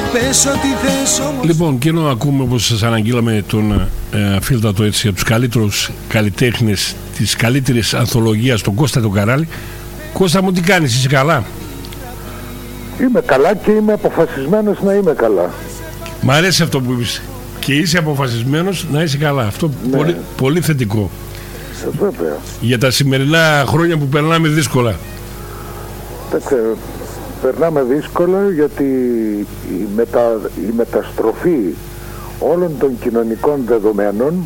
Πες ό,τι θες όμως. Λοιπόν, και ενώ ακούμε, όπως σας αναγγείλαμε, τον Φίλτατο, έτσι, από τους καλύτερους καλλιτέχνες της καλύτερης ανθολογίας, τον Κώστα τον Καράλη. Κώστα μου, τι κάνεις, είσαι καλά? Είμαι καλά και είμαι αποφασισμένος να είμαι καλά. Μ' αρέσει αυτό που είπες. Και είσαι αποφασισμένος να είσαι καλά. Αυτό ναι. πολύ, πολύ θετικό. Βέβαια. Για τα σημερινά χρόνια που περνάμε δύσκολα. Περνάμε δύσκολα γιατί η μεταστροφή όλων των κοινωνικών δεδομένων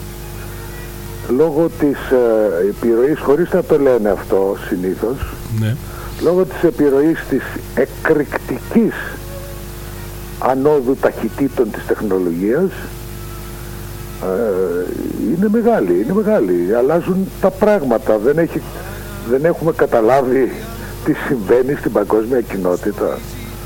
λόγω της επιρροής, χωρίς να το λένε αυτό συνήθως, ναι. Λόγω της επιρροής της εκρηκτικής ανόδου ταχυτήτων της τεχνολογίας είναι μεγάλη. Αλλάζουν τα πράγματα. Δεν έχουμε καταλάβει τι συμβαίνει στην παγκόσμια κοινότητα.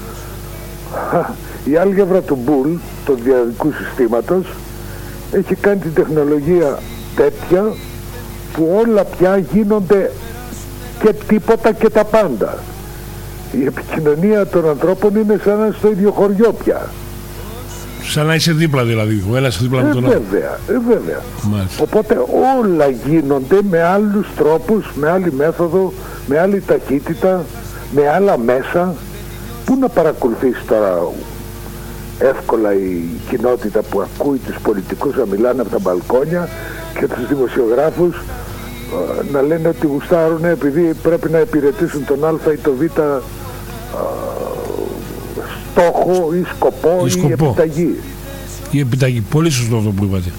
Η άλγευρα του Μπουλ, του διαδικού συστήματος, έχει κάνει την τεχνολογία τέτοια που όλα πια γίνονται και τίποτα και τα πάντα. Η επικοινωνία των ανθρώπων είναι σαν να στο ίδιο χωριό πια. Σαν να είσαι δίπλα δηλαδή, ο ένας δίπλα με τον άλλο. Βέβαια. Οπότε όλα γίνονται με άλλους τρόπους, με άλλη μέθοδο, με άλλη ταχύτητα, με άλλα μέσα. Πού να παρακολουθήσει τώρα εύκολα η κοινότητα που ακούει τους πολιτικούς να μιλάνε από τα μπαλκόνια και τους δημοσιογράφους να λένε ότι γουστάρουν επειδή πρέπει να υπηρετήσουν τον Α ή τον Β στόχο ή σκοπό ή επιταγή. Η επιταγή, πολύ σωστό αυτό που είπατε.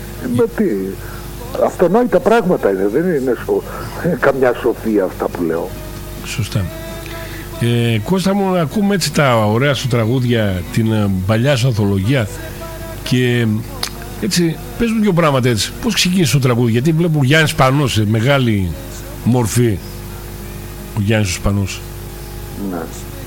Αυτονόητα πράγματα είναι, δεν είναι καμιά σοφία αυτά που λέω. Σωστά. Κώστα μου, ακούμε έτσι τα ωραία σου τραγούδια, την παλιά σου ανθολογία και έτσι, πες μου δύο πράγματα έτσι. Πώς ξεκίνησε το τραγούδι, γιατί βλέπω Γιάννης Σπανός, μεγάλη μορφή ο Γιάννης Σπανός. Ναι.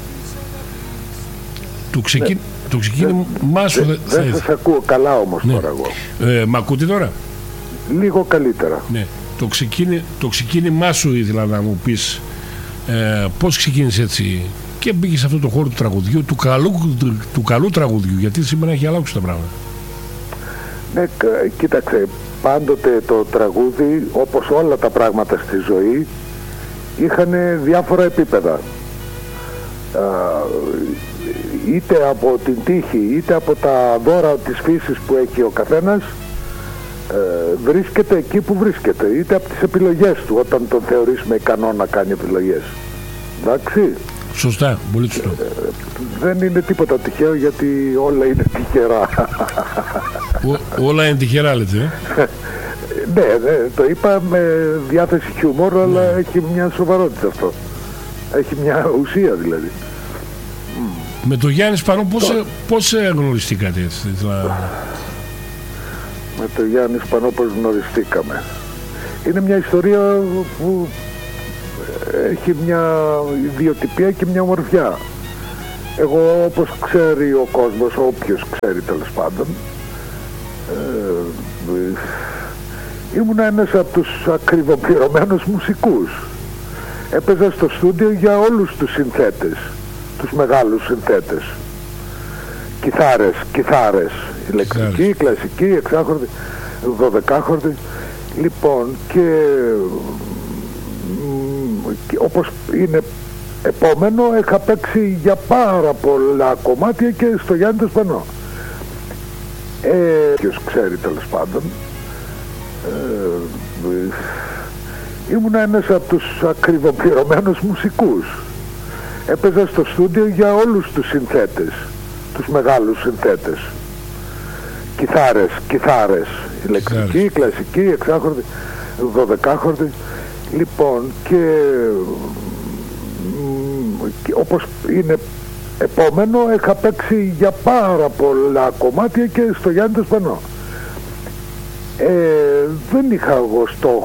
Το ξεκίνημά σου δεν σας ακούω καλά όμως τώρα εγώ. Μ' ακούτε τώρα? Λίγο καλύτερα. Ναι. Το ξεκίνημά σου ήθελα να μου πεις πώς ξεκίνησε έτσι και μπήκε σε αυτό το χώρο του τραγουδιού, του καλού τραγουδιού, γιατί σήμερα έχει αλλάξει τα πράγματα. Ναι, κοίταξε, πάντοτε το τραγούδι, όπως όλα τα πράγματα στη ζωή, είχαν διάφορα επίπεδα. Είτε από την τύχη, είτε από τα δώρα της φύσης που έχει ο καθένας, βρίσκεται εκεί που βρίσκεται, είτε από τις επιλογές του, όταν τον θεωρήσουμε ικανό να κάνει επιλογές. Εντάξει. Σωστά, πολύ σωστό. Δεν είναι τίποτα τυχαίο, γιατί όλα είναι τυχερά. Όλα είναι τυχερά, λέτε. Ναι, το είπα με διάθεση χιούμορ, αλλά έχει μια σοβαρότητα αυτό. Έχει μια ουσία δηλαδή. Με τον Γιάννη Σπανό πώς γνωριστήκατε έτσι? Με τον Γιάννη Σπανό πώς γνωριστήκαμε? Είναι μια ιστορία που έχει μια ιδιοτυπία και μια ομορφιά. Εγώ, όπως ξέρει ο κόσμος, όποιος ξέρει τέλος πάντων, ήμουν ένας από τους ακριβοπληρωμένους μουσικούς. Έπαιζα στο στούντιο για όλους τους συνθέτες, τους μεγάλους συνθέτες. Κιθάρες, ηλεκτρική, κλασική, εξάχορδη, 12χορδη. Λοιπόν, και όπως είναι επόμενο, είχα παίξει για πάρα πολλά κομμάτια και στο Γιάννη το Σπανό. Ποιος ξέρει τέλος πάντων, ήμουν ένας από τους ακριβοπληρωμένους μουσικούς. Έπαιζα στο στούντιο για όλους τους συνθέτες, τους μεγάλους συνθέτες. Κιθάρες, ηλεκτρική, κλασική, εξάχορδη, 12χορδη. Λοιπόν, και όπως είναι επόμενο, είχα παίξει για πάρα πολλά κομμάτια και στο Γιάννη το Σπανό. Δεν είχα εγώ στόχο